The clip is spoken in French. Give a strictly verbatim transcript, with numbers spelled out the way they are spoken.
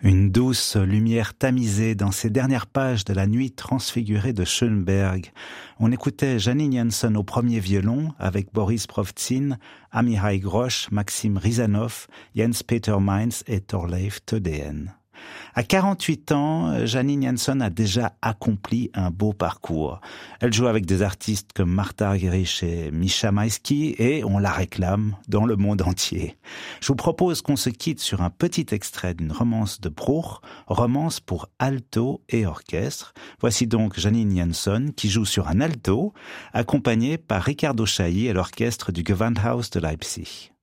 Une douce lumière tamisée dans ces dernières pages de la nuit transfigurée de Schönberg. On écoutait Janine Janson au premier violon avec Boris Provtsin, Amihai Grosz, Maxime Rizanov, Jens-Peter Mainz et Thorleif Tødeen. À quarante-huit ans, Janine Janson a déjà accompli un beau parcours. Elle joue avec des artistes comme Martha Argerich et Misha Maïski et on la réclame dans le monde entier. Je vous propose qu'on se quitte sur un petit extrait d'une romance de Bruch, romance pour alto et orchestre. Voici donc Janine Janson qui joue sur un alto, accompagnée par Riccardo Chailly et l'orchestre du Gewandhaus de Leipzig.